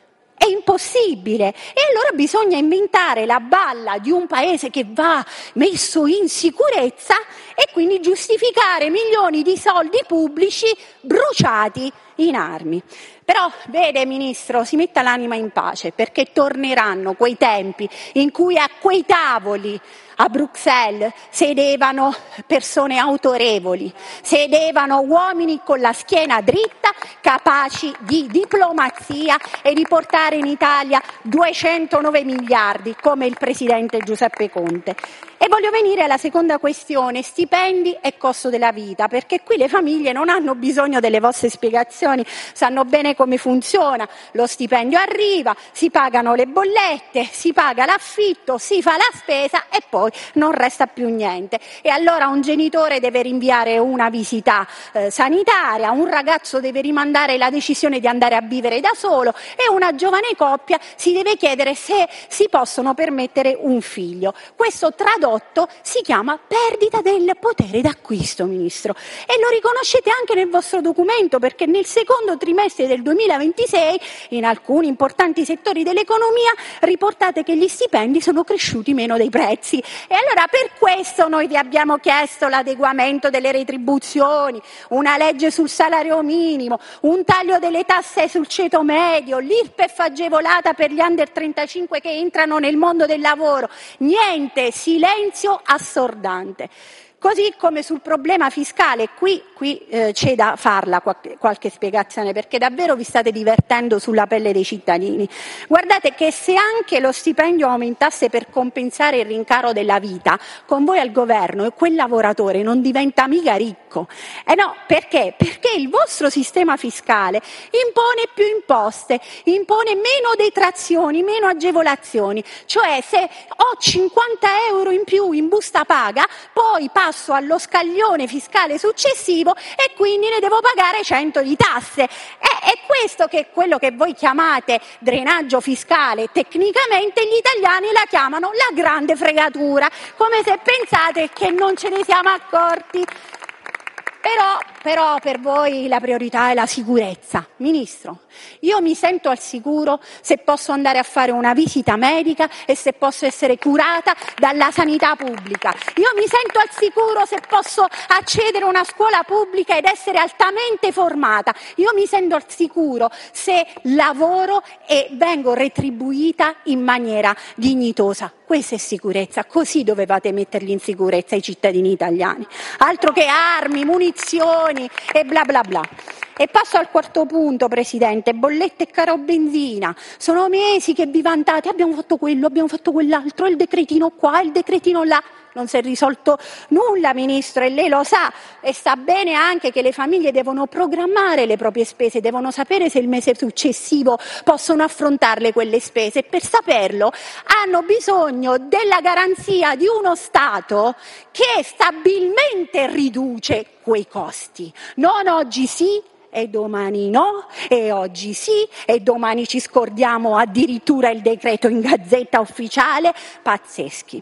È impossibile, e allora bisogna inventare la balla di un paese che va messo in sicurezza e quindi giustificare milioni di soldi pubblici bruciati in armi. Però, vede, Ministro, si metta l'anima in pace, perché torneranno quei tempi in cui a quei tavoli a Bruxelles sedevano persone autorevoli, sedevano uomini con la schiena dritta, capaci di diplomazia e di portare in Italia duecentonove miliardi, come il Presidente Giuseppe Conte. E voglio venire alla seconda questione, stipendi e costo della vita, perché qui le famiglie non hanno bisogno delle vostre spiegazioni, sanno bene come funziona. Lo stipendio arriva, si pagano le bollette, si paga l'affitto, si fa la spesa e poi non resta più niente. E allora un genitore deve rinviare una visita eh, sanitaria, un ragazzo deve rimandare la decisione di andare a vivere da solo e una giovane coppia si deve chiedere se si possono permettere un figlio. Questo tradotto si chiama perdita del potere d'acquisto, Ministro, e lo riconoscete anche nel vostro documento, perché nel secondo trimestre del duemilaventisei in alcuni importanti settori dell'economia riportate che gli stipendi sono cresciuti meno dei prezzi. E allora per questo noi vi abbiamo chiesto l'adeguamento delle retribuzioni, una legge sul salario minimo, un taglio delle tasse sul ceto medio, l'I R P E F agevolata per gli under trentacinque che entrano nel mondo del lavoro. Niente, silenzio assordante. Così come sul problema fiscale, qui, qui eh, c'è da farla qualche, qualche spiegazione, perché davvero vi state divertendo sulla pelle dei cittadini. Guardate che se anche lo stipendio aumentasse per compensare il rincaro della vita, con voi al governo quel lavoratore non diventa mica ricco. Eh no, perché? Perché il vostro sistema fiscale impone più imposte, impone meno detrazioni, meno agevolazioni. Cioè se ho cinquanta euro in più in busta paga, poi passo allo scaglione fiscale successivo e quindi ne devo pagare cento di tasse. È, è questo che è quello che voi chiamate drenaggio fiscale. Tecnicamente gli italiani la chiamano la grande fregatura, come se pensate che non ce ne siamo accorti. Però, però per voi la priorità è la sicurezza. Ministro, io mi sento al sicuro se posso andare a fare una visita medica e se posso essere curata dalla sanità pubblica. Io mi sento al sicuro se posso accedere a una scuola pubblica ed essere altamente formata. Io mi sento al sicuro se lavoro e vengo retribuita in maniera dignitosa. Questa è sicurezza, così dovevate metterli in sicurezza i cittadini italiani. Altro che armi, munizioni e bla bla bla. E passo al quarto punto, Presidente, bollette e caro benzina. Sono mesi che vi vantate, abbiamo fatto quello, abbiamo fatto quell'altro, il decretino qua, il decretino là. Non si è risolto nulla, Ministro, e lei lo sa, e sa bene anche che le famiglie devono programmare le proprie spese, devono sapere se il mese successivo possono affrontarle quelle spese, e per saperlo hanno bisogno della garanzia di uno Stato che stabilmente riduce quei costi. Non oggi sì e domani no, e oggi sì e domani ci scordiamo addirittura il decreto in Gazzetta Ufficiale, pazzeschi.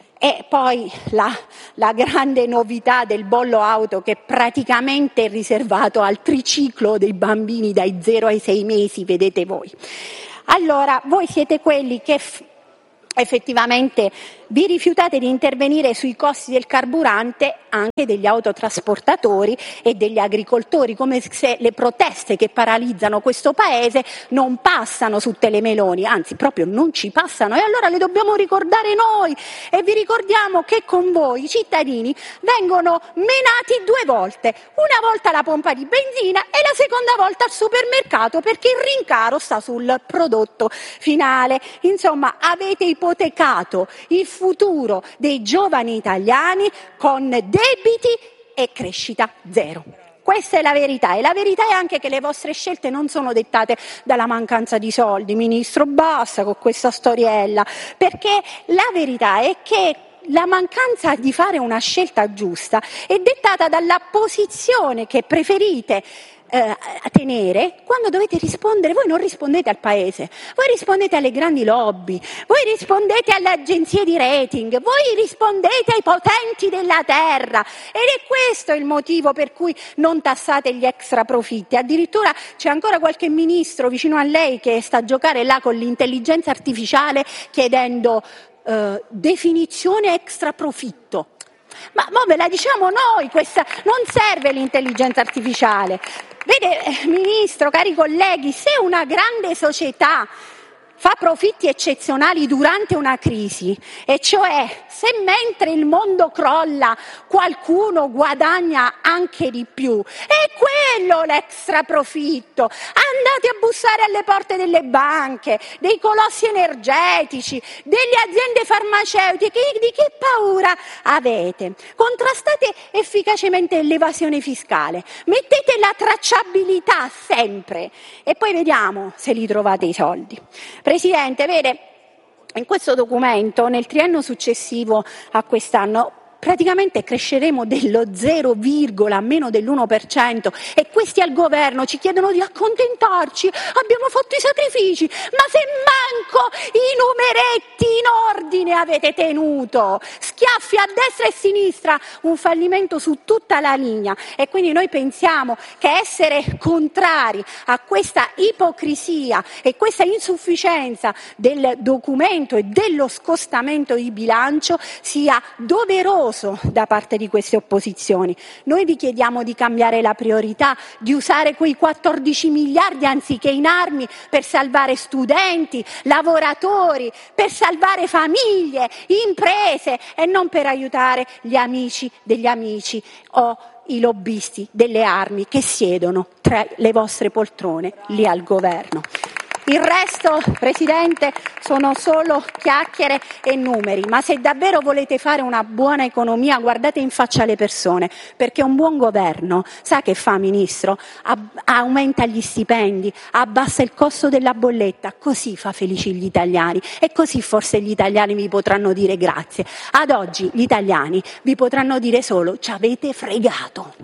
E poi la, la grande novità del bollo auto, che praticamente è riservato al triciclo dei bambini dai zero ai sei mesi, vedete voi. Allora, voi siete quelli che f- effettivamente vi rifiutate di intervenire sui costi del carburante anche degli autotrasportatori e degli agricoltori, come se le proteste che paralizzano questo paese non passano su Telemeloni, anzi proprio non ci passano, e allora le dobbiamo ricordare noi, e vi ricordiamo che con voi i cittadini vengono menati due volte, una volta alla pompa di benzina e la seconda volta al supermercato, perché il rincaro sta sul prodotto finale. Insomma, avete ipotecato il futuro dei giovani italiani con debiti e crescita zero. Questa è la verità, e la verità è anche che le vostre scelte non sono dettate dalla mancanza di soldi, Ministro, basta con questa storiella, perché la verità è che la mancanza di fare una scelta giusta è dettata dalla posizione che preferite eh, tenere quando dovete rispondere. Voi non rispondete al Paese, voi rispondete alle grandi lobby, voi rispondete alle agenzie di rating, voi rispondete ai potenti della terra, ed è questo il motivo per cui non tassate gli extra profitti. Addirittura c'è ancora qualche ministro vicino a lei che sta a giocare là con l'intelligenza artificiale chiedendo Uh, definizione extra profitto. Ma mo ve la diciamo noi, questa non serve l'intelligenza artificiale. Vede, eh, Ministro, cari colleghi, se una grande società fa profitti eccezionali durante una crisi, e cioè se mentre il mondo crolla qualcuno guadagna anche di più, è quello l'extra profitto. Andate a bussare alle porte delle banche, dei colossi energetici, delle aziende farmaceutiche, di che paura avete? Contrastate efficacemente l'evasione fiscale, mettete la tracciabilità sempre, e poi vediamo se li trovate i soldi. Presidente, vede, in questo documento, nel triennio successivo a quest'anno, praticamente cresceremo dello zero, meno dell'uno per cento, e questi al governo ci chiedono di accontentarci, abbiamo fatto i sacrifici, ma se manco i numeretti in ordine avete tenuto, schiaffi a destra e a sinistra, un fallimento su tutta la linea. E quindi noi pensiamo che essere contrari a questa ipocrisia e questa insufficienza del documento e dello scostamento di bilancio sia doveroso da parte di queste opposizioni. Noi vi chiediamo di cambiare la priorità, di usare quei quattordici miliardi anziché in armi per salvare studenti, lavoratori, per salvare famiglie, imprese, e non per aiutare gli amici degli amici o i lobbisti delle armi che siedono tra le vostre poltrone lì al governo. Il resto, Presidente, sono solo chiacchiere e numeri, ma se davvero volete fare una buona economia, guardate in faccia le persone, perché un buon governo, sa che fa, Ministro? Ab- aumenta gli stipendi, abbassa il costo della bolletta, così fa felici gli italiani, e così forse gli italiani vi potranno dire grazie. Ad oggi gli italiani vi potranno dire solo: ci avete fregato.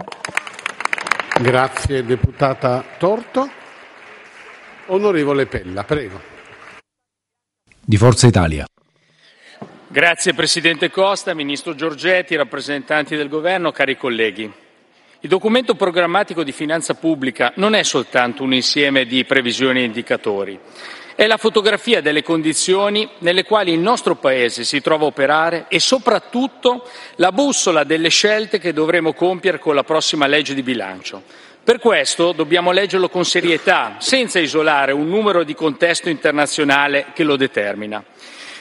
Grazie, deputata Torto. Onorevole Pella, prego. Di Forza Italia. Grazie Presidente Costa, Ministro Giorgetti, rappresentanti del Governo, cari colleghi. Il documento programmatico di finanza pubblica non è soltanto un insieme di previsioni e indicatori, è la fotografia delle condizioni nelle quali il nostro Paese si trova a operare e soprattutto la bussola delle scelte che dovremo compiere con la prossima legge di bilancio. Per questo dobbiamo leggerlo con serietà, senza isolare un numero di contesto internazionale che lo determina.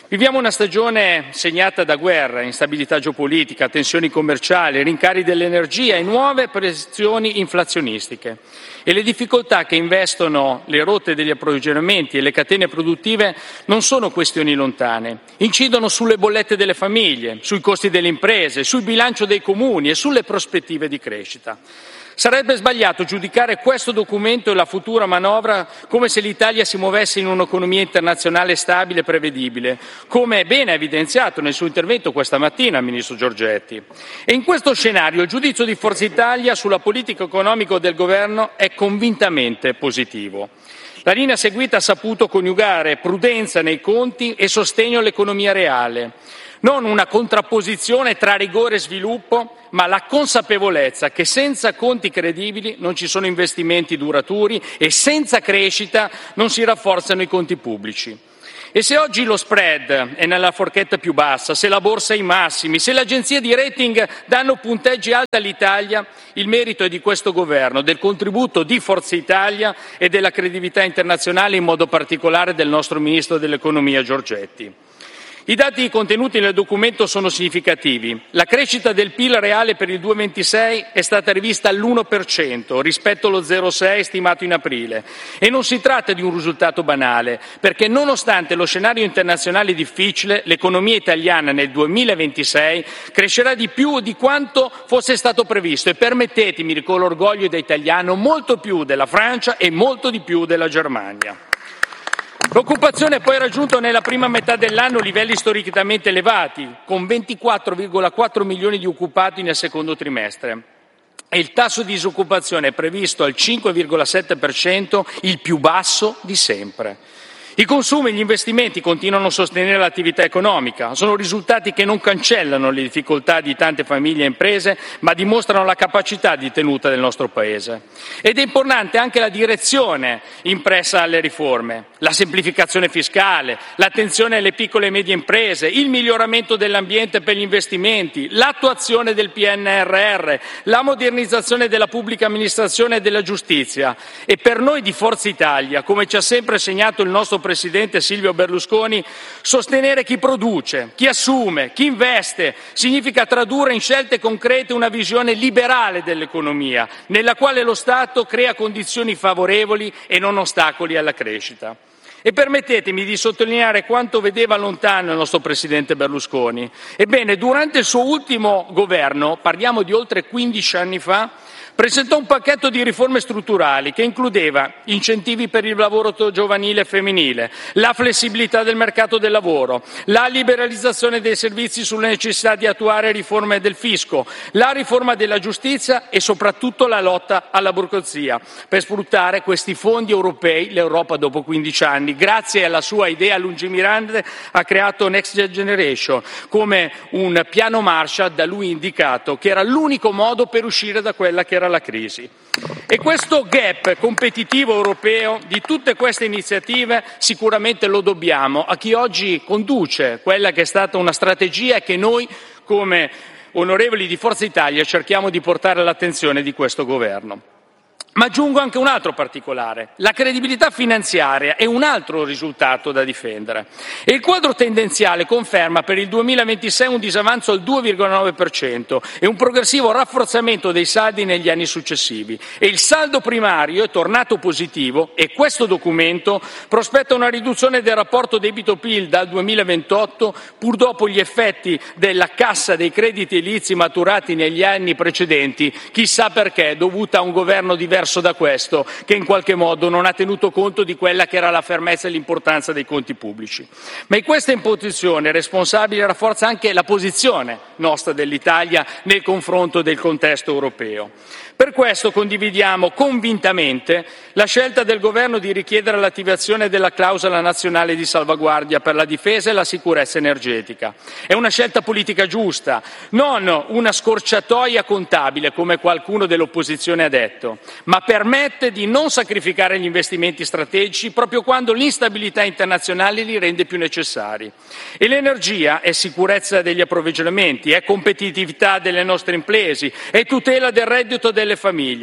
Viviamo una stagione segnata da guerra, instabilità geopolitica, tensioni commerciali, rincari dell'energia e nuove pressioni inflazionistiche. E le difficoltà che investono le rotte degli approvvigionamenti e le catene produttive non sono questioni lontane. Incidono sulle bollette delle famiglie, sui costi delle imprese, sul bilancio dei comuni e sulle prospettive di crescita. Sarebbe sbagliato giudicare questo documento e la futura manovra come se l'Italia si muovesse in un'economia internazionale stabile e prevedibile, come bene ha evidenziato nel suo intervento questa mattina il Ministro Giorgetti. E in questo scenario il giudizio di Forza Italia sulla politica economica del Governo è convintamente positivo. La linea seguita ha saputo coniugare prudenza nei conti e sostegno all'economia reale. Non una contrapposizione tra rigore e sviluppo, ma la consapevolezza che senza conti credibili non ci sono investimenti duraturi e senza crescita non si rafforzano i conti pubblici. E se oggi lo spread è nella forchetta più bassa, se la borsa è ai massimi, se le agenzie di rating danno punteggi alti all'Italia, il merito è di questo Governo, del contributo di Forza Italia e della credibilità internazionale, in modo particolare del nostro Ministro dell'Economia Giorgetti. I dati contenuti nel documento sono significativi. La crescita del P I L reale per il duemilaventisei è stata rivista all'uno per cento rispetto allo zero virgola sei per cento stimato in aprile. E non si tratta di un risultato banale, perché nonostante lo scenario internazionale difficile, l'economia italiana nel duemilaventisei crescerà di più di quanto fosse stato previsto e, permettetemi, con l'orgoglio da italiano, molto più della Francia e molto di più della Germania. L'occupazione ha poi raggiunto nella prima metà dell'anno livelli storicamente elevati, con ventiquattro virgola quattro milioni di occupati nel secondo trimestre. E il tasso di disoccupazione è previsto al cinque virgola sette per cento, il più basso di sempre. I consumi e gli investimenti continuano a sostenere l'attività economica. Sono risultati che non cancellano le difficoltà di tante famiglie e imprese, ma dimostrano la capacità di tenuta del nostro Paese. Ed è importante anche la direzione impressa alle riforme, la semplificazione fiscale, l'attenzione alle piccole e medie imprese, il miglioramento dell'ambiente per gli investimenti, l'attuazione del P N R R, la modernizzazione della pubblica amministrazione e della giustizia. E per noi di Forza Italia, come ci ha sempre segnato il nostro Presidente Silvio Berlusconi, sostenere chi produce, chi assume, chi investe significa tradurre in scelte concrete una visione liberale dell'economia, nella quale lo Stato crea condizioni favorevoli e non ostacoli alla crescita. E permettetemi di sottolineare quanto vedeva lontano il nostro Presidente Berlusconi. Ebbene, durante il suo ultimo governo, parliamo di oltre quindici anni fa, presentò un pacchetto di riforme strutturali che includeva incentivi per il lavoro giovanile e femminile, la flessibilità del mercato del lavoro, la liberalizzazione dei servizi sulla necessità di attuare riforme del fisco, la riforma della giustizia e soprattutto la lotta alla burocrazia, per sfruttare questi fondi europei. L'Europa dopo quindici anni, grazie alla sua idea lungimirante, ha creato Next Generation come un piano Marshall da lui indicato, che era l'unico modo per uscire da quella che era la crisi. E questo gap competitivo europeo di tutte queste iniziative sicuramente lo dobbiamo a chi oggi conduce quella che è stata una strategia che noi, come onorevoli di Forza Italia, cerchiamo di portare all'attenzione di questo Governo. Ma aggiungo anche un altro particolare. La credibilità finanziaria è un altro risultato da difendere. E il quadro tendenziale conferma per il duemilaventisei un disavanzo al due virgola nove per cento e un progressivo rafforzamento dei saldi negli anni successivi. E il saldo primario è tornato positivo e questo documento prospetta una riduzione del rapporto debito-P I L dal duemilaventotto, pur dopo gli effetti della cassa dei crediti edilizi maturati negli anni precedenti, chissà perché, dovuta a un governo diverso da questo, che in qualche modo non ha tenuto conto di quella che era la fermezza e l'importanza dei conti pubblici. Ma in questa imposizione responsabile rafforza anche la posizione nostra dell'Italia nel confronto del contesto europeo. Per questo condividiamo convintamente la scelta del Governo di richiedere l'attivazione della clausola nazionale di salvaguardia per la difesa e la sicurezza energetica. È una scelta politica giusta, non una scorciatoia contabile, come qualcuno dell'opposizione ha detto, ma permette di non sacrificare gli investimenti strategici proprio quando l'instabilità internazionale li rende più necessari. E l'energia è sicurezza degli approvvigionamenti, è competitività delle nostre imprese, è tutela del reddito delle famiglie.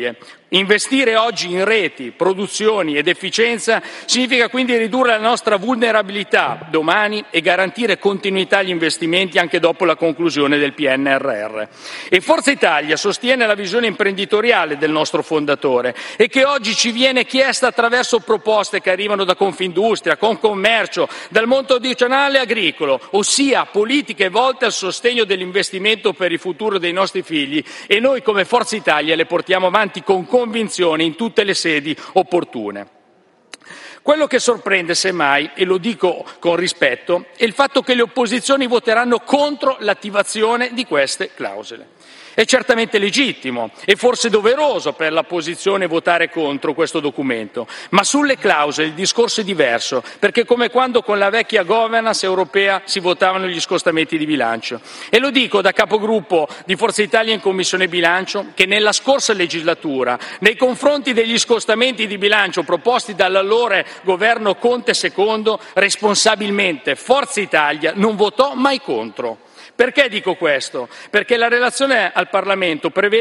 Investire oggi in reti, produzioni ed efficienza significa quindi ridurre la nostra vulnerabilità domani e garantire continuità agli investimenti anche dopo la conclusione del P N R R. E Forza Italia sostiene la visione imprenditoriale del nostro fondatore e che oggi ci viene chiesta attraverso proposte che arrivano da Confindustria, Confcommercio, dal mondo tradizionale agricolo, ossia politiche volte al sostegno dell'investimento per il futuro dei nostri figli, e noi come Forza Italia le portiamo avanti con convinzione in tutte le sedi opportune. Quello che sorprende, semmai, e lo dico con rispetto, è il fatto che le opposizioni voteranno contro l'attivazione di queste clausole. È certamente legittimo e forse doveroso per l'opposizione votare contro questo documento, ma sulle clausole il discorso è diverso, perché è come quando con la vecchia governance europea si votavano gli scostamenti di bilancio. E lo dico da capogruppo di Forza Italia in Commissione Bilancio, che nella scorsa legislatura, nei confronti degli scostamenti di bilancio proposti dall'allora governo Conte secondo, responsabilmente Forza Italia non votò mai contro. Perché dico questo? Perché la relazione al Parlamento prevede